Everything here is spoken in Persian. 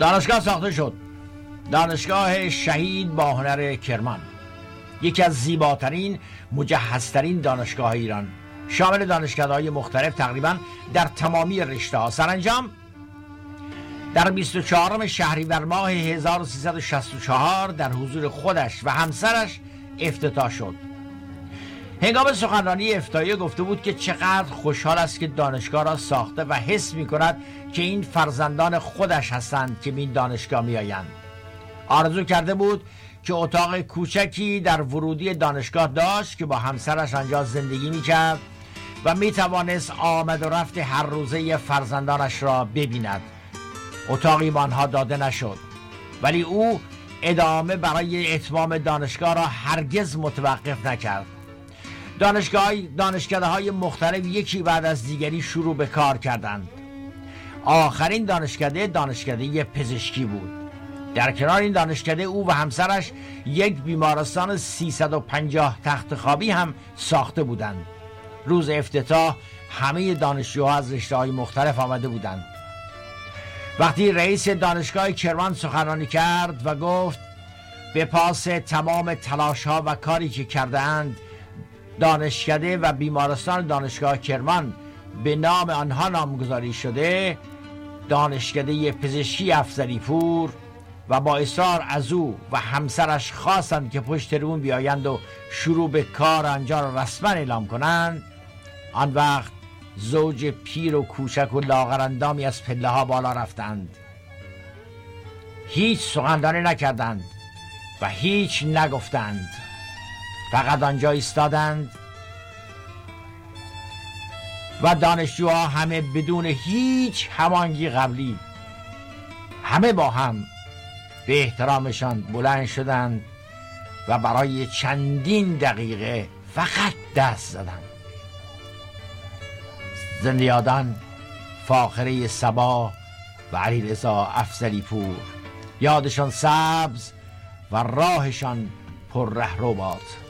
دانشگاه ساخته شد. دانشگاه شهید با هنر کرمان، یکی از زیباترین مجهزترین دانشگاه ایران، شامل دانشکده‌های مختلف تقریبا در تمامی رشته‌ها. سرانجام در 24 شهریور ماه 1364 در حضور خودش و همسرش افتتاح شد. هنگام سخنرانی افتتاحیه گفته بود که چقدر خوشحال است که دانشگاه را ساخته و حس می کند که این فرزندان خودش هستند که به این دانشگاه می آیند. آرزو کرده بود که اتاق کوچکی در ورودی دانشگاه داشت که با همسرش آنجا زندگی می کرد و می توانست آمد و رفت هر روزه فرزندانش را ببیند. اتاقی به آنها داده نشد، ولی او ادامه برای اتمام دانشگاه را هرگز متوقف نکرد. دانشکده‌های مختلف یکی بعد از دیگری شروع به کار کردند. آخرین دانشکده پزشکی بود. در کنار این دانشکده او و همسرش یک بیمارستان 350 تخت خوابی هم ساخته بودند. روز افتتاح همه دانشجوها از رشته‌های مختلف آمده بودند. وقتی رئیس دانشگاه کرمان سخنرانی کرد و گفت به پاس تمام تلاش‌ها و کاری که کردند، دانشکده و بیمارستان دانشگاه کرمان به نام آنها نامگذاری شده، دانشکده پزشکی افضلی‌پور، و با اصرار از او و همسرش خواستند که پشت تریبون بیایند و شروع به کار آنجا را رسما اعلام کنند. آن وقت زوج پیر و کوچک و لاغرندامی از پله ها بالا رفتند. هیچ سخنرانی نکردند و هیچ نگفتند، فقط آنجا ایستادند و دانشجوها همه بدون هیچ هماهنگی قبلی همه با هم به احترامشان بلند شدند و برای چندین دقیقه فقط دست زدند. زنده یادان فاخره صبا و علیرضا افضلی‌پور، یادشان سبز و راهشان پر رهرو باد.